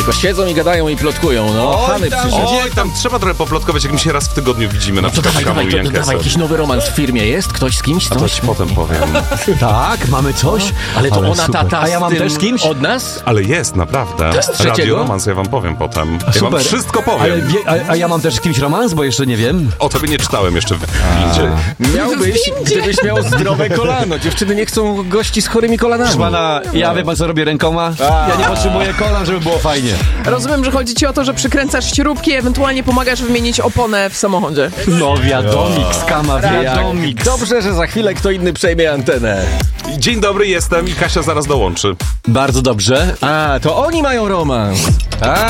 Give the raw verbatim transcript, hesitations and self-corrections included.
Tylko siedzą i gadają i plotkują, no. Oj, Hany tam, przyszedł. oj, tam trzeba trochę poplotkować, jak my się raz w tygodniu widzimy, na To przykład dawaj, Kamu dawaj, i to, Jankesem. dawaj, jakiś nowy romans w firmie jest? Ktoś z kimś? A to Coś? ci potem powiem. Tak, mamy coś? Ale to ona super. tata A ja mam z tym też z kimś? od nas? Ale jest, naprawdę. To z trzeciego? Radio romans, ja wam powiem potem. Ja wam Super. wszystko powiem. Ale wie, a, a ja mam też z kimś romans, bo jeszcze nie wiem. O tobie nie czytałem jeszcze w windzie. Miałbyś, gdybyś miał zdrowe kolano. Dziewczyny nie chcą gości z chorymi kolanami. Proszę pana, ja wie pan co robię rękoma? Ja nie potrzebuję kolan, żeby było fajnie. Rozumiem, że chodzi ci o to, że przykręcasz śrubki, ewentualnie pomagasz wymienić oponę w samochodzie. No wiadomik, skama, wiadomik. Dobrze, że za chwilę kto inny przejmie antenę. Dzień dobry, jestem i Kasia zaraz dołączy. Bardzo dobrze. A, to oni mają romans. A.